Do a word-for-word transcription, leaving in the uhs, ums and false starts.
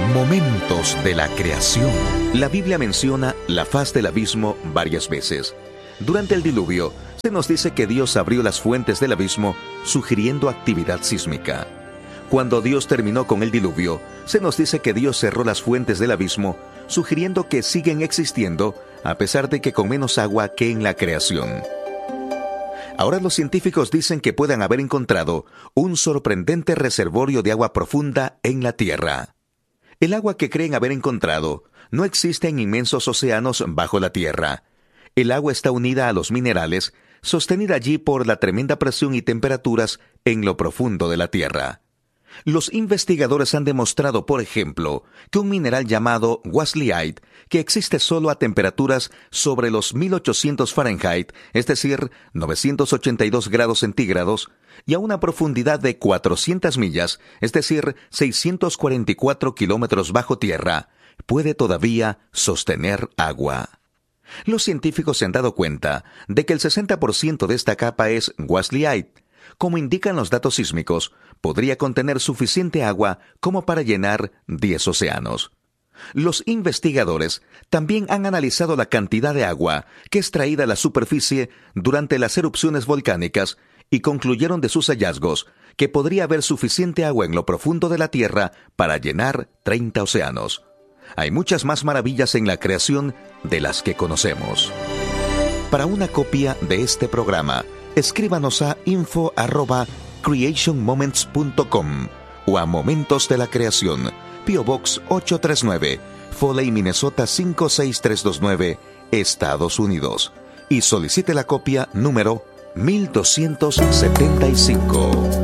Momentos de la creación. La Biblia menciona la faz del abismo varias veces. Durante el diluvio, se nos dice que Dios abrió las fuentes del abismo, sugiriendo actividad sísmica. Cuando Dios terminó con el diluvio, se nos dice que Dios cerró las fuentes del abismo, sugiriendo que siguen existiendo, a pesar de que con menos agua que en la creación. Ahora los científicos dicen que puedan haber encontrado un sorprendente reservorio de agua profunda en la Tierra. El agua que creen haber encontrado no existe en inmensos océanos bajo la Tierra. El agua está unida a los minerales, sostenida allí por la tremenda presión y temperaturas en lo profundo de la Tierra. Los investigadores han demostrado, por ejemplo, que un mineral llamado Wasleyite, que existe solo a temperaturas sobre los mil ochocientos Fahrenheit, es decir, novecientos ochenta y dos grados centígrados, y a una profundidad de cuatrocientas millas, es decir, seiscientos cuarenta y cuatro kilómetros bajo tierra, puede todavía sostener agua. Los científicos se han dado cuenta de que el sesenta por ciento de esta capa es Wasleyite. Como indican los datos sísmicos, podría contener suficiente agua como para llenar diez océanos. Los investigadores también han analizado la cantidad de agua que es traída a la superficie durante las erupciones volcánicas y concluyeron de sus hallazgos que podría haber suficiente agua en lo profundo de la Tierra para llenar treinta océanos. Hay muchas más maravillas en la creación de las que conocemos. Para una copia de este programa, escríbanos a info arroba creation moments punto com o a Momentos de la Creación, P O Box ochocientos treinta y nueve, Foley, Minnesota cinco seis tres dos nueve, Estados Unidos, y solicite la copia número mil doscientos setenta y cinco.